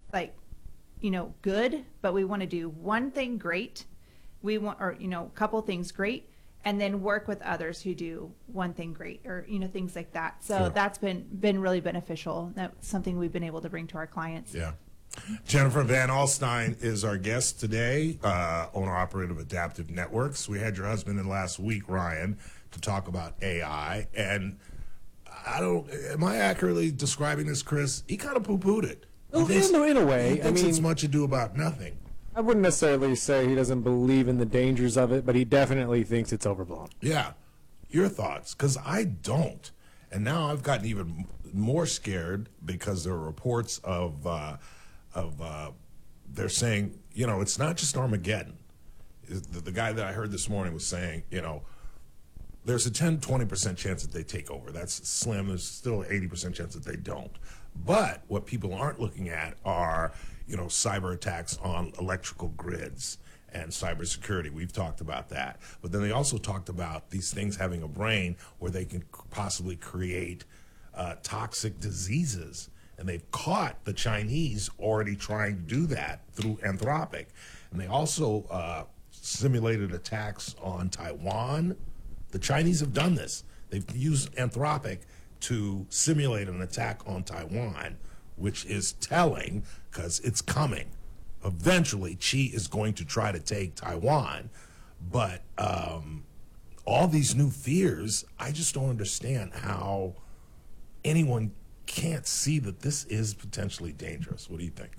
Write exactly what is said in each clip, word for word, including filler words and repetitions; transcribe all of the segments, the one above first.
like, you know, good, but we want to do one thing great. We want, or, you know, a couple things great, and then work with others who do one thing great, or, you know, things like that. So Sure. that's been, been really beneficial. That's something we've been able to bring to our clients. Yeah. Jennifer Van Alstyne is our guest today, uh, owner-operator of Adaptive Networks. We had your husband in last week, Ryan, to talk about A I. And I don't, am I accurately describing this, Chris? He kind of poo-pooed it. He In, thinks- in a way, He I thinks mean, it's much ado about nothing. I wouldn't necessarily say he doesn't believe in the dangers of it, but he definitely thinks it's overblown. Yeah. Your thoughts? Because I don't. And now I've gotten even more scared because there are reports of, uh, of uh, they're saying, you know, it's not just Armageddon. The, the guy that I heard this morning was saying, you know, there's a ten, twenty percent chance that they take over. That's slim. There's still an eighty percent chance that they don't. But what people aren't looking at are, you know, cyber attacks on electrical grids and cybersecurity. We've talked about that. But then they also talked about these things having a brain where they can possibly create uh, toxic diseases. And they've caught the Chinese already trying to do that through Anthropic. And they also uh, simulated attacks on Taiwan. The Chinese have done this. They've used Anthropic to simulate an attack on Taiwan, which is telling because it's coming. Eventually, Xi is going to try to take Taiwan. But um, all these new fears, I just don't understand how anyone can't see that this is potentially dangerous. What do you think?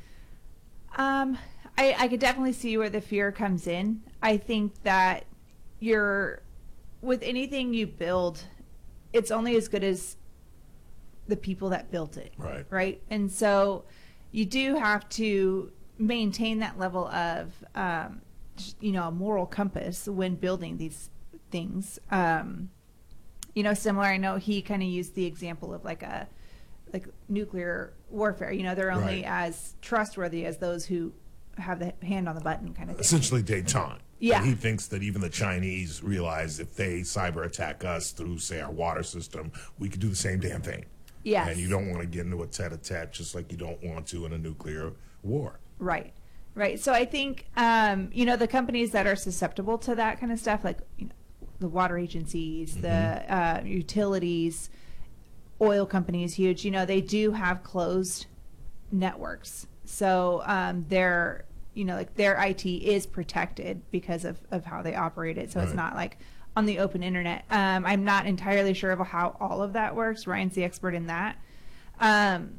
Um, I, I could definitely see where the fear comes in. I think that you're, with anything you build, it's only as good as the people that built it. Right. Right. And so you do have to maintain that level of, um, you know, a moral compass when building these things. Um, you know, similar, I know he kind of used the example of like a, like nuclear warfare. You know, they're only Right. as trustworthy as those who have the hand on the button kind of thing. Essentially detente. Yeah. And he thinks that even the Chinese realize if they cyber attack us through, say, our water system, we could do the same damn thing. Yes. And you don't want to get into a tete-a-tete just like you don't want to in a nuclear war. Right, right. So I think, um, you know, the companies that are susceptible to that kind of stuff, like, you know, the water agencies, Mm-hmm. the uh, utilities, oil companies, huge, you know, they do have closed networks. So um, their, you know, like their I T is protected because of, of how they operate it. So it's Right. not like on the open internet. Um, I'm not entirely sure of how all of that works. Ryan's the expert in that. Um,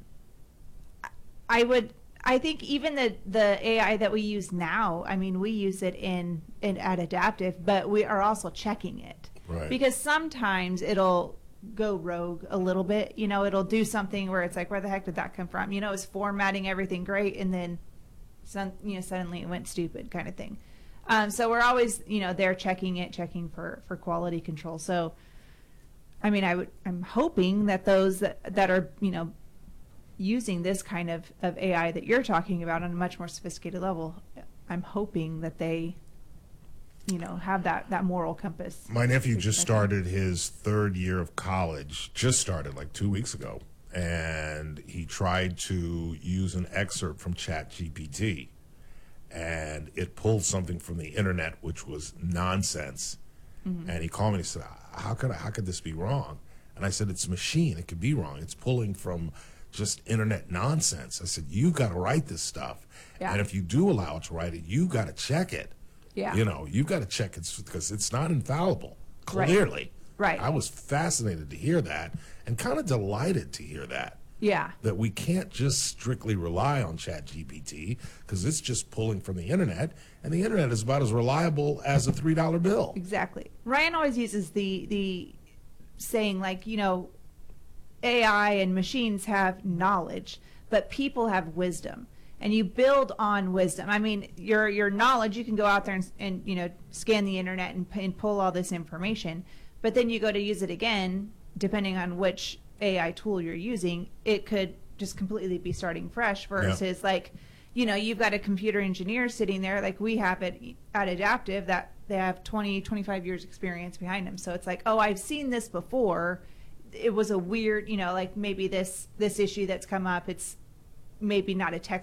I would, I think even the, the A I that we use now, I mean, we use it in, in at Adaptive, but we are also checking it. Right. Because sometimes it'll go rogue a little bit. You know, it'll do something where it's like, where the heck did that come from? You know, it's formatting everything great, and then some, you know, suddenly it went stupid kind of thing. Um, so we're always, you know, there checking it, checking for, for quality control. So, I mean, I would, I'm hoping that those that, that are, you know, using this kind of, of A I that you're talking about on a much more sophisticated level, I'm hoping that they, you know, have that, that moral compass. My nephew just started his third year of college, just started like two weeks ago, and he tried to use an excerpt from ChatGPT, and it pulled something from the internet which was nonsense. Mm-hmm. And he called me and he said, how could I, how could this be wrong? And I said, it's a machine. It could be wrong. It's pulling from just internet nonsense. I said, you got to write this stuff. Yeah. And if you do allow it to write it, you got to check it. Yeah. You know, you've got to check it because it's not infallible, Right. clearly. Right. I was fascinated to hear that and kind of delighted to hear that. Yeah. That we can't just strictly rely on ChatGPT because it's just pulling from the internet, and the internet is about as reliable as a three dollar bill. Exactly. Ryan always uses the the saying, like, you know, A I and machines have knowledge, but people have wisdom. And you build on wisdom. I mean, your your knowledge, you can go out there and, and you know, scan the internet and, and pull all this information, but then you go to use it again, depending on which A I tool you're using, it could just completely be starting fresh versus Yeah. like, you know, you've got a computer engineer sitting there like we have at, at Adaptive that they have twenty, twenty-five years experience behind them. So it's like, oh, I've seen this before. It was a weird, you know, like maybe this, this issue that's come up, it's maybe not a